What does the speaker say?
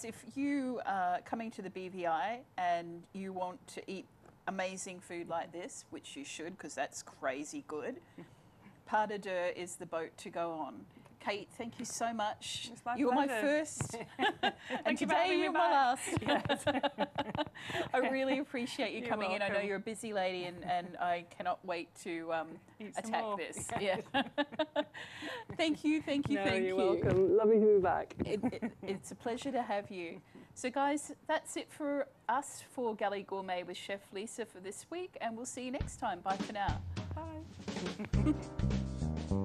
if you are coming to the BVI and you want to eat amazing food like this, which you should because that's crazy good, Pas de Deux is the boat to go on. Kate, thank you so much. You were my first, and today you're my last. Yes. I really appreciate you coming in. I know you're a busy lady, and I cannot wait to attack this. Yeah. Thank you. You're welcome. Lovely to be back. It's a pleasure to have you. So, guys, that's it for us for Galley Gourmet with Chef Lisa for this week, and we'll see you next time. Bye for now. Bye.